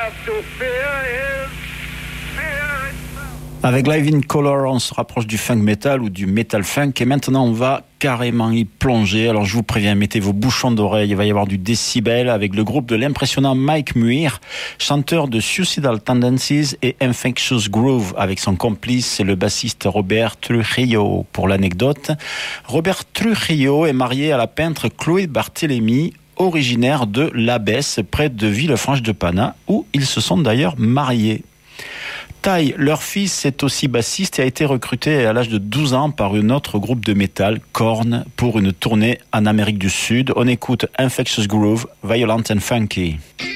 Avec Live in Color, on se rapproche du funk metal ou du metal funk et maintenant on va carrément y plonger. Alors je vous préviens, mettez vos bouchons d'oreille, il va y avoir du décibel avec le groupe de l'impressionnant Mike Muir, chanteur de Suicidal Tendencies et Infectious Groove avec son complice, le bassiste Robert Trujillo. Pour l'anecdote, Robert Trujillo est marié à la peintre Chloé Barthélemy, originaire de l'Abbesse, près de Villefranche-de-Pana, où ils se sont d'ailleurs mariés. Ty, leur fils, est aussi bassiste et a été recruté à l'âge de 12 ans par un autre groupe de métal, Korn, pour une tournée en Amérique du Sud. On écoute Infectious Groove, Violent and Funky.